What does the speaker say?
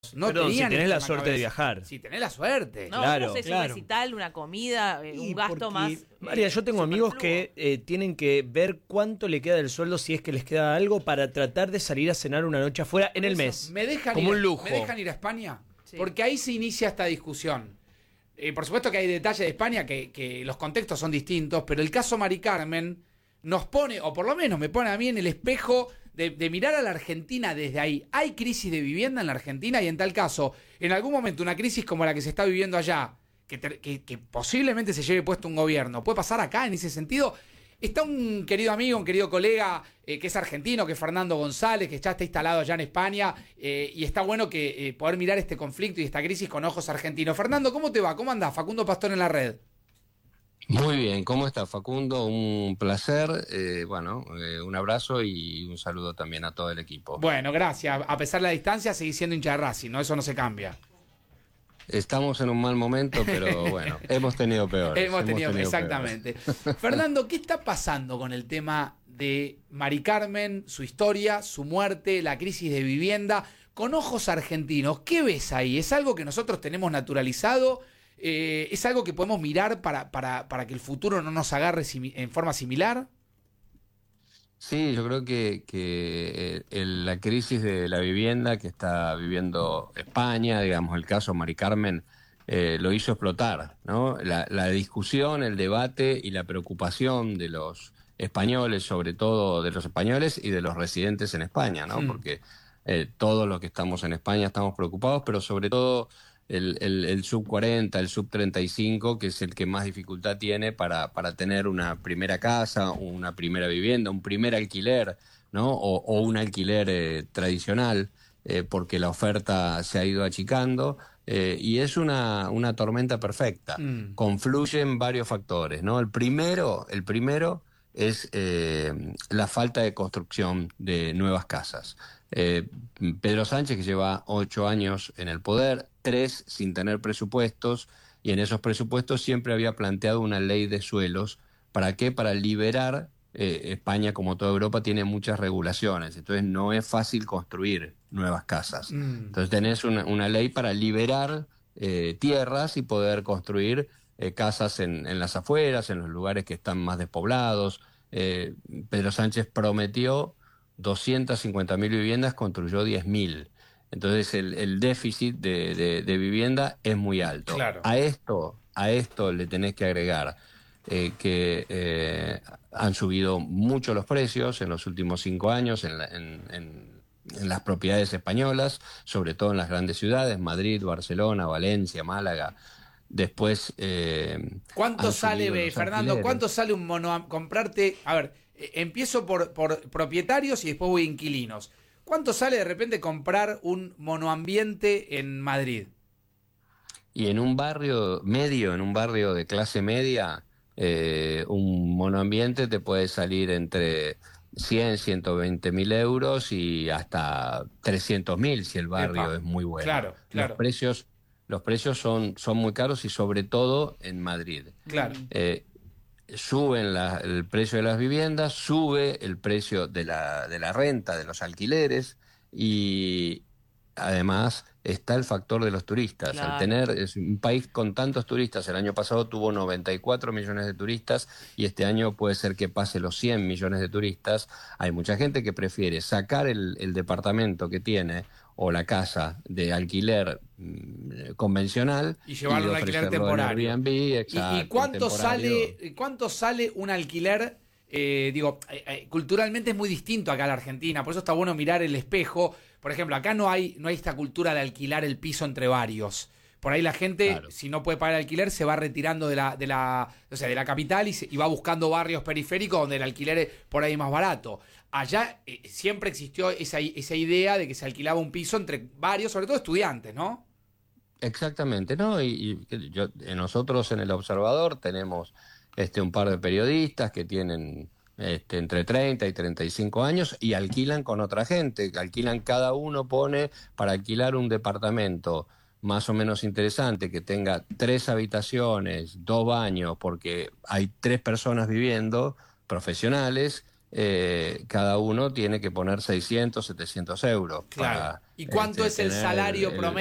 no Perdón, si tenían tenés esto la en suerte de viajar. Si tenés la suerte. No, Claro, vos haces claro. un recital, una comida, un gasto más. María, yo tengo amigos superfluo. que tienen que ver cuánto le queda del sueldo, si es que les queda algo, para tratar de salir a cenar una noche afuera en el Eso, mes. ¿Me dejan como ir, un lujo. ¿Me dejan ir a España? Sí. Porque ahí se inicia esta discusión. Por supuesto que hay detalles de España que los contextos son distintos, pero el caso Mari Carmen nos pone, o por lo menos me pone a mí en el espejo de mirar a la Argentina desde ahí. ¿Hay crisis de vivienda en la Argentina? Y en tal caso, en algún momento una crisis como la que se está viviendo allá, que posiblemente se lleve puesto un gobierno, ¿puede pasar acá en ese sentido? Está un querido amigo, un querido colega que es argentino, que es Fernando González, que ya está instalado allá en España, y está bueno que poder mirar este conflicto y esta crisis con ojos argentinos. Fernando, ¿cómo te va? ¿Cómo andás? Facundo Pastor en la red. Muy bien, ¿cómo está Facundo? Un placer, un abrazo y un saludo también a todo el equipo. Bueno, gracias. A pesar de la distancia, seguís siendo hincha de Racing, ¿no? Eso no se cambia. Estamos en un mal momento, pero bueno, hemos tenido peores. Hemos tenido exactamente. Fernando, ¿qué está pasando con el tema de Mari Carmen, su historia, su muerte, la crisis de vivienda, con ojos argentinos? ¿Qué ves ahí? ¿Es algo que nosotros tenemos naturalizado? ¿Es algo que podemos mirar para que el futuro no nos agarre en forma similar? Sí, yo creo que la crisis de la vivienda que está viviendo España, digamos, el caso Mari Carmen, lo hizo explotar, ¿no? La discusión, el debate y la preocupación de los españoles, sobre todo de los españoles y de los residentes en España, ¿no? Porque todos los que estamos en España estamos preocupados, pero sobre todo el sub 40, el sub 35, que es el que más dificultad tiene para tener una primera casa, una primera vivienda, un primer alquiler, ¿no? O un alquiler tradicional, porque la oferta se ha ido achicando, y es una tormenta perfecta. Confluyen varios factores, ¿no? El primero es la falta de construcción de nuevas casas. Pedro Sánchez, que lleva 8 años en el poder, 3 sin tener presupuestos, y en esos presupuestos siempre había planteado una ley de suelos. ¿Para qué? Para liberar. España, como toda Europa, tiene muchas regulaciones, entonces no es fácil construir nuevas casas. Entonces tenés una ley para liberar tierras y poder construir casas en las afueras, en los lugares que están más despoblados. Pedro Sánchez prometió 250.000 viviendas, construyó 10.000. Entonces el déficit de vivienda es muy alto. Claro. A esto le tenés que agregar que han subido mucho los precios en los últimos 5 años en las propiedades españolas, sobre todo en las grandes ciudades, Madrid, Barcelona, Valencia, Málaga. Después ¿cuánto sale, los Fernando, alquileres. cuánto sale un comprarte? A ver, empiezo por propietarios y después voy a inquilinos. ¿Cuánto sale de repente comprar un monoambiente en Madrid? Y en un barrio medio, en un barrio de clase media, un monoambiente te puede salir entre 120.000 euros y hasta 300.000 si el barrio Epa, es muy bueno. claro. Los precios son muy caros, y sobre todo en Madrid. Claro. Suben el precio de las viviendas, sube el precio de la renta, de los alquileres, y además está el factor de los turistas. Claro. Al tener es un país con tantos turistas, el año pasado tuvo 94 millones de turistas y este año puede ser que pase los 100 millones de turistas. Hay mucha gente que prefiere sacar el departamento que tiene o la casa de alquiler convencional Y llevarlo a un alquiler ofrecerlo en temporario. Airbnb, ¿Y exacto, cuánto temporario. cuánto sale un alquiler? Culturalmente es muy distinto acá a la Argentina, por eso está bueno mirar el espejo. Por ejemplo, acá no hay esta cultura de alquilar el piso entre varios. Por ahí la gente, Claro. si no puede pagar el alquiler, se va retirando de la capital y va buscando barrios periféricos donde el alquiler es por ahí más barato. Allá siempre existió esa idea de que se alquilaba un piso entre varios, sobre todo estudiantes, ¿no? Exactamente, ¿no? Nosotros en El Observador tenemos un par de periodistas que tienen entre 30 y 35 años y alquilan con otra gente. Cada uno pone para alquilar un departamento más o menos interesante, que tenga 3 habitaciones, 2 baños, porque hay 3 personas viviendo, profesionales, cada uno tiene que poner 600, 700 euros. Claro. ¿Y cuánto es el salario promedio